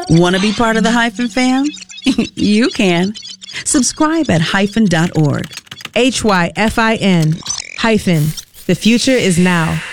Want to be part of the Hyphen fam? You can. Subscribe at hyphen.org. HYFIN. Hyphen. The future is now.